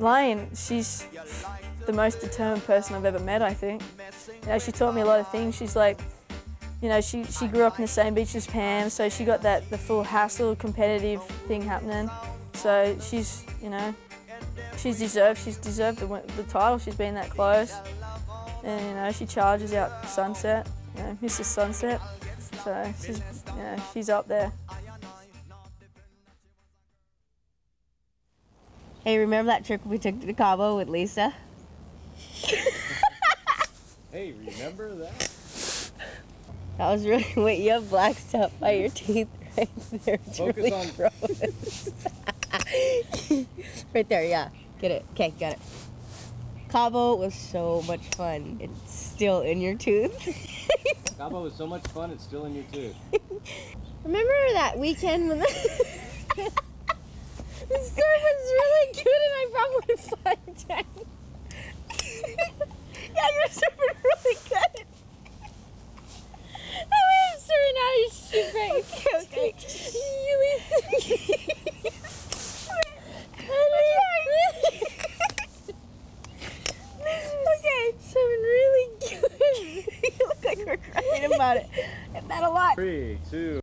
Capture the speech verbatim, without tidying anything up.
Lane, she's the most determined person I've ever met, I think. You know, she taught me a lot of things. She's like, you know, she, she grew up in the same beach as Pam, so she got that the full hassle, competitive thing happening. So she's, you know, she's deserved, she's deserved the, the title. She's been that close. And, you know, she charges out Sunset, you know, Missus Sunset. So she's, you know, she's up there. Hey, remember that trip we took to Cabo with Lisa? Hey, remember that? That was really, wait, you have black stuff by your teeth right there. It's Focus really on- gross. Right there, yeah. Get it. Okay, got it. Cabo was so much fun. It's still in your tooth. Cabo was so much fun, it's still in your tooth. Remember that weekend when the, the surf was really good and I brought my fun tank? Yeah, you're surfing really good. I mean, surfing out of your shoe bag. Okay, okay. You listen. Okay, surfing really good. You look like we're crying about it. I bet a lot. Three, two.